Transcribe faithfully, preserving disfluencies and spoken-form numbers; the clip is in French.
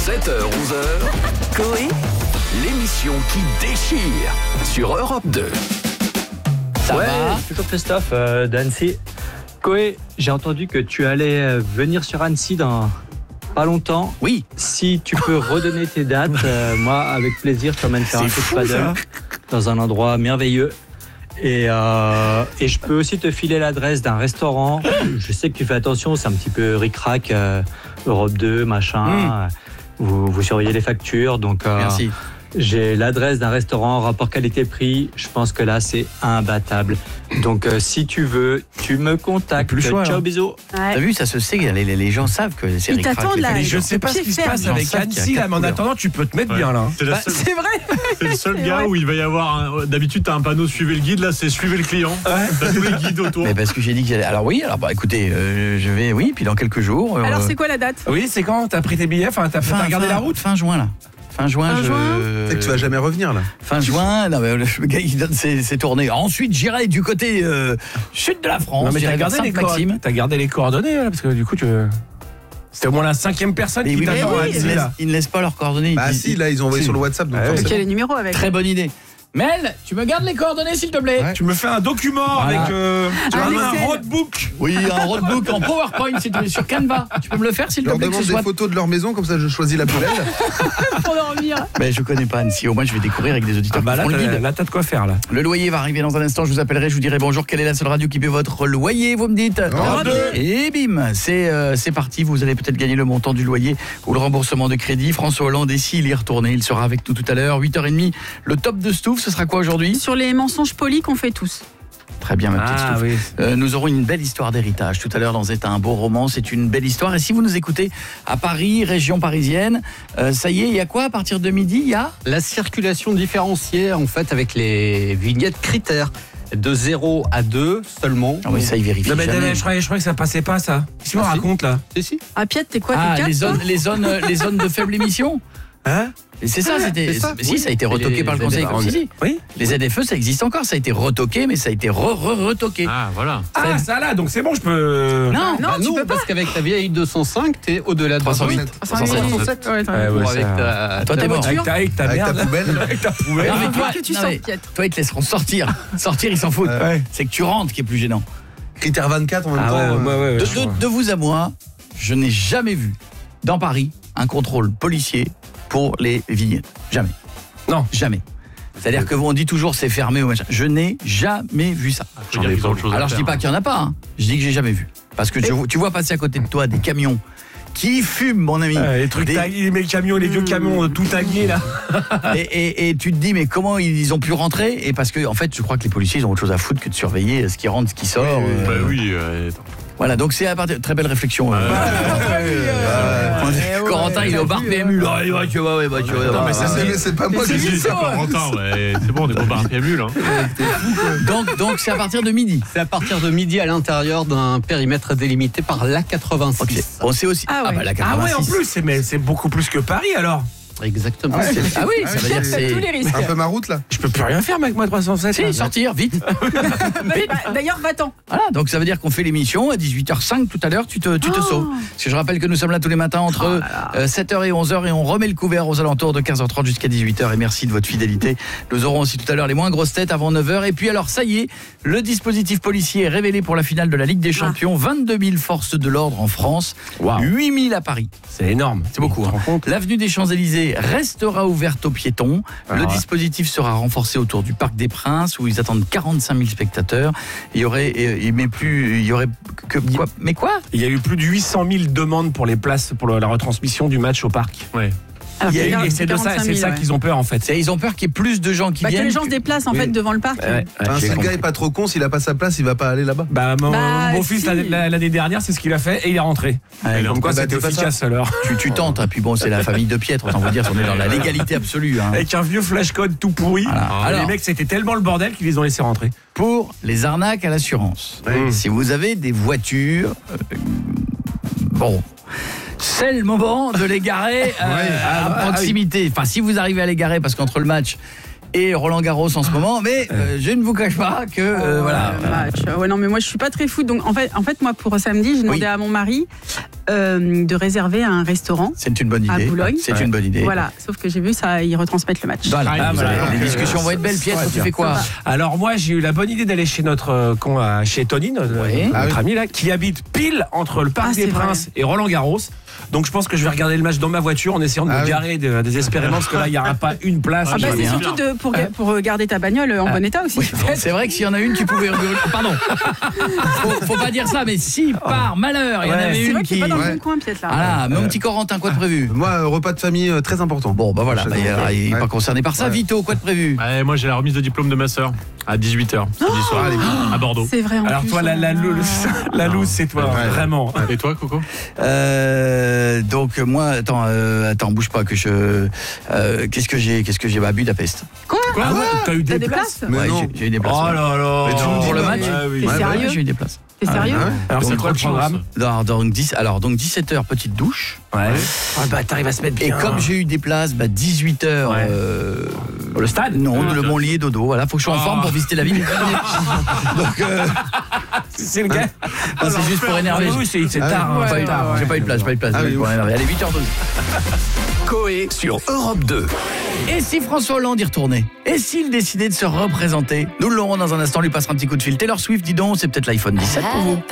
sept heures onze heures, Coé, l'émission qui déchire sur Europe deux. Ça ouais, va toujours Christophe euh, d'Annecy. Coé, j'ai entendu que tu allais euh, venir sur Annecy dans pas longtemps. Oui. Si tu peux redonner tes dates, euh, moi, avec plaisir, je t'emmène faire un coup de paddle dans un endroit merveilleux. Et, euh, et je peux aussi te filer l'adresse d'un restaurant. Je sais que tu fais attention, c'est un petit peu ric-rac, euh, Europe deux, machin. Mm. Vous, vous surveillez les factures, donc... Euh, Merci. J'ai l'adresse d'un restaurant, rapport qualité-prix. Je pense que là, c'est imbattable. Donc, euh, si tu veux, tu me contactes. Plus choix, Ciao, hein. bisous. Ouais. T'as vu, ça se sait, les, les, les gens savent que c'est Ils ric-rac. t'attendent là. Mais je Ils sais ont pas ce pied qui se ferme. passe J'en avec savent qu'il y a Annecy, là, quatre mais en couleurs. attendant, tu peux te mettre bien là. C'est, la Bah, seule- c'est vrai. c'est le seul C'est gars vrai. où il va y avoir un... D'habitude t'as un panneau suivez le guide, là c'est suivez le client. T'as tous les guides autour. Mais parce que j'ai dit que j'allais... Alors oui, alors bah écoutez, euh, je vais... Oui, puis dans quelques jours... euh, Alors, c'est quoi la date? Oui, c'est quand t'as pris tes billets, enfin t'as, fin, t'as regardé fin- la route. Fin juin, là. Fin juin, Fin je... juin Tu sais que tu vas jamais revenir là. Fin juin, non, mais le gars il donne ses, ses tournées. Ensuite, j'irai du côté euh, sud de la France. Non mais t'as j'irai vers gardé, les Sainte-Maxime. coordonnées, t'as gardé les coordonnées là, parce que du coup tu... C'était au moins la cinquième personne Mais qui oui, mais t'attend à ils, Annecy ne laissent, là. ils ne laissent pas leurs coordonnées. Bah Ils- si, là ils ont envoyé Si. sur le WhatsApp. Donc Ah, forcément. Donc, il y a les numéros avec. Très bonne idée. Mel, tu me gardes les coordonnées s'il te plaît. Ouais. Tu me fais un document Voilà. avec euh, tu Un vois, un Excel. roadbook. Oui, un roadbook en PowerPoint s'il te plaît, sur Canva. Tu peux me le faire s'il Je te leur plaît que demande ce des soit... photos de leur maison, comme ça je choisis la poubelle. Pour dormir. Mais je connais pas Annecy. Au moins je vais découvrir avec des auditeurs Ah bah qui là, font le guide. t'as, là t'as de quoi faire là. Le loyer va arriver dans un instant, je vous appellerai, je vous dirai bonjour, quelle est la seule radio qui paie votre loyer, vous me dites Europe deux. Et bim, c'est, euh, c'est parti, vous allez peut-être gagner le montant du loyer ou le remboursement de crédit. François Hollande est s'il y est retourné, il sera avec nous tout à l'heure, huit heures trente. Le top de Stouff, ce sera quoi aujourd'hui? Sur les mensonges polis qu'on fait tous. Très bien ma petite Ah Stouff. oui. Euh, nous aurons une belle histoire d'héritage tout à l'heure dans C'est un beau roman, c'est une belle histoire. Et si vous nous écoutez à Paris, région parisienne, euh, ça y est, il y a quoi à partir de midi? Il y a La circulation différenciée, en fait, avec les vignettes critères. De zéro à deux seulement. Ah oui, ça, il vérifie Non mais jamais. Daniel, je croyais, je croyais que ça passait pas ça. Qu'est-ce qu'on Ah, si. raconte là? Si, si. Ah, Piet, t'es quoi? Ah, T'es les quatre, zones, toi les zones, euh, les zones de faible émission. Hein? Et c'est ça, c'était. c'est ça, Si, oui. ça a été retoqué Et par le les Conseil. Z F E, Si, si. Oui. Les Z F E, ça existe encore. Ça a été retoqué, mais ça a été re-re-retoqué. Ah voilà. Ah ça là, donc c'est bon, je peux. Non, Non, Bah tu non, peux pas. parce qu'avec ta vieille deux cent cinq, t'es au-delà de trois cent huit. trois cent sept. Ouais, t'as Ouais, raison. ouais, Ou avec ça- ta, Toi, ta t'es mort. voiture. Avec ta, avec ta Avec ta merde. poubelle. Avec ta poubelle. Non, mais Il faut toi, que tu non, sortes, mais Piet. toi, ils te laisseront sortir. Sortir, ils s'en foutent. Ouais. C'est que tu rentres qui est plus gênant. Critère vingt-quatre en même Ah temps. ouais, euh, ouais, ouais, De, je vois. de- de vous à moi, je n'ai jamais vu dans Paris un contrôle policier pour les vignettes. Jamais. Non. Jamais. C'est-à-dire que on dit toujours c'est fermé ou machin. Je n'ai jamais vu ça. Faut dire qu'ils ont autre chose à Alors je dis faire. pas qu'il y en a pas, hein. Je dis que j'ai jamais vu. Parce que tu, tu vois passer à côté de toi des camions qui fument, mon ami. Ouais, les trucs Des- tagués, les camions, les vieux camions euh, tout tagués là. et, et- et tu te dis mais comment ils ont pu rentrer? Et parce que en fait je crois que les policiers ils ont autre chose à foutre que de surveiller ce qui rentre, ce qui sort. euh, Bah oui. euh, Voilà, donc c'est à partir très belle réflexion. euh. Ouais, Corentin il est au bar P M U là. Ouais, tu vois, ouais, bah, tu vois, Non, bah, mais Ça, ça, c'est, c'est pas moi Si, qui si, c'est pas Corentin, ouais. C'est bon, on est pas au bar P M U là. donc donc c'est à partir de midi. C'est à partir de midi à l'intérieur d'un périmètre délimité par l'A quatre-vingt-six. Ok. On sait aussi. Ah ouais. bah la Ah ouais, en quatre-vingt-six. plus, c'est, mais c'est beaucoup plus que Paris alors. Exactement. Ah, c'est- ah oui, ça veut dire que c'est. Tous les risques. un peu ma route là. Je peux plus rien faire avec ma trois cent sept. Si, sortir, vite. Bah, D'ailleurs, va-t'en. Voilà, donc ça veut dire qu'on fait l'émission à dix-huit heures cinq tout à l'heure, tu te, tu te Oh. sauves. Parce que je rappelle que nous sommes là tous les matins entre euh, sept heures et onze heures et on remet le couvert aux alentours de quinze heures trente jusqu'à dix-huit heures et merci de votre fidélité. Nous aurons aussi tout à l'heure les moins grosses têtes avant neuf heures et puis alors ça y est, le dispositif policier est révélé pour la finale de la Ligue des Champions, vingt-deux mille forces de l'ordre en France, Waouh. huit mille à Paris. C'est énorme. C'est beaucoup. Tu te Hein. rends compte? L'avenue des Champs-Élysées restera ouverte aux piétons. Ah le ouais. dispositif sera renforcé autour du Parc des Princes où ils attendent quarante-cinq mille spectateurs. Il y aurait, et- mais plus, il y aurait que quoi? Mais quoi? Il y a eu plus de huit cent mille demandes pour les places pour la retransmission du match au parc. Ouais. Alors, Il y a c'est eu- quarante- Et c'est de ça, quarante-cinq c'est mille, ça ouais. qu'ils ont peur en fait. C'est- Ils ont peur qu'il y ait plus de gens qui Bah, que viennent. les gens se déplacent en Oui. fait devant le parc. Ouais, ouais, Enfin, j'ai si le compris. gars est pas trop con, s'il a pas sa place, il va pas aller là-bas. Bah, mon, Bah, mon fils si. l'année- l'année dernière, c'est ce qu'il a fait et il est rentré. Ouais, Comme quoi, bah, c'était dis pas efficace alors. tu, tu tentes, hein, puis bon, c'est la famille de Piètre, autant vous dire, on est dans la légalité absolue. Hein. Avec un vieux flashcode tout pourri. Voilà. Ah, Alors- les mecs, c'était tellement le bordel qu'ils les ont laissés rentrer. Pour les arnaques à l'assurance, Ouais. si vous avez des voitures, euh, bon, c'est le moment de les garer euh, à Ah, proximité. Enfin, si vous arrivez à les garer, parce qu'entre le match et Roland Garros en ce moment, mais euh, je ne vous cache pas que euh, voilà. Euh, match. Ouais, non, mais moi je suis pas très foot. Donc en fait, en fait moi pour samedi, j'ai demandé Oui. à mon mari euh, de réserver un restaurant. C'est une bonne idée. À Boulogne. C'est Ouais. une bonne idée. Voilà, sauf que j'ai vu ça, ils retransmettent le match. Voilà, Ah, vous voilà. allez- les Donc, discussions euh, vont être belles. Piètre, ouais, tu bien. fais quoi? Alors moi j'ai eu la bonne idée d'aller chez notre euh, con, euh, chez Tony, notre, Oui. notre Ah oui. ami là, qui habite pile entre le Parc Ah, des c'est vrai. Princes et Roland Garros. Donc je pense que je vais regarder le match dans ma voiture en essayant de Ah me oui. garer de- désespérément parce que là il n'y aura pas une place. Ah bah, je c'est vois surtout de, pour, ga- pour garder ta bagnole en bon état aussi. Oui, c'est vrai que s'il y en a une qui pouvait... Pardon. Faut, faut pas dire ça, mais si, par malheur, il y en Ouais. avait C'est une vrai que qui... c'est pas dans le Ouais. bon coin, Piette, là. Ah, mais mon petit Corentin, quoi de prévu? Moi, euh, repas de famille euh, très important. Bon, bah voilà, bah, il est- il est Ouais. pas concerné par ça. Ouais. Vito, quoi de prévu? Ouais, moi j'ai la remise de diplôme de ma sœur à dix-huit heures samedi soir à Bordeaux. C'est vrai en Alors plus, toi la, la, euh, loose, la loose c'est toi, Ouais. vraiment. Et toi, Coco? Euh, donc moi, attends, euh, attends, bouge pas que je. euh, qu'est-ce que j'ai, qu'est-ce que j'ai, bah Budapest. Quoi Ah ouais, t'as eu T'as des des places places Mais Ouais, non. j'ai, j'ai eu des places. Oh ouais. là là. Mais tu nous dis Pour le pas. match Ah oui. T'es Ouais, sérieux ouais, j'ai eu des places. T'es sérieux Ah ouais. Alors c'est Donc, quoi le trop de programme? chance. Alors donc, dix, alors donc dix-sept heures, petite douche. Ouais. Ah bah t'arrives à se mettre Et bien. comme j'ai eu des places, bah dix-huit heures. Ouais. Euh, Pour le stade? non, Ah, le ça- mon lit et dodo. Voilà, faut que je sois en Ah. forme pour visiter la ville. donc euh, c'est le gars. non, c'est juste pour énerver. Ah oui, c'est c'est Ah tard. oui. hein, J'ai pas c'est eu- tard. J'ai pas eu de place, j'ai pas eu de place. Ah oui, pour ouf. énerver. Allez, huit heures douze. Coé sur Europe deux. Et si François Hollande y retournait? Et s'il décidait de se représenter? Nous l'aurons dans un instant, lui passera un petit coup de fil. Taylor Swift, dis donc, c'est peut-être l'iPhone dix-sept pour vous.